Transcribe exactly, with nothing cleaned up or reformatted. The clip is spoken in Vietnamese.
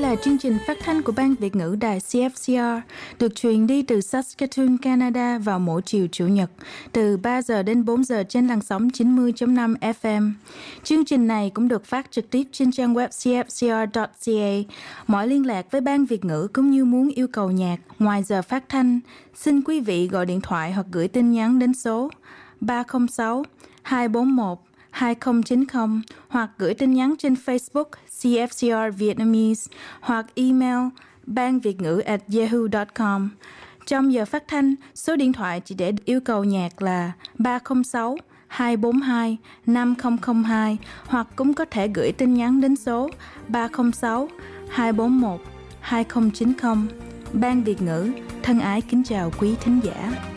là chương trình phát thanh của Ban Việt ngữ Đài xê ép xê rờ, được truyền đi từ Saskatoon, Canada vào mỗi chiều Chủ nhật, từ ba giờ đến bốn giờ trên làn sóng chín mươi chấm năm ép em. Chương trình này cũng được phát trực tiếp trên trang web c f c r chấm c a. Mọi liên lạc với Ban Việt ngữ cũng như muốn yêu cầu nhạc ngoài giờ phát thanh, xin quý vị gọi điện thoại hoặc gửi tin nhắn đến số ba không sáu hai bốn một hai không chín không hoặc gửi tin nhắn trên Facebook xê ép xê rờ Vietnamese hoặc email banvietngữ a yahoo chấm com. Trong giờ phát thanh, số điện thoại chỉ để yêu cầu nhạc là ba không sáu hai bốn hai năm không không hai hoặc cũng có thể gửi tin nhắn đến số ba không sáu hai bốn một hai không chín không. Ban Việt ngữ thân ái kính chào quý thính giả.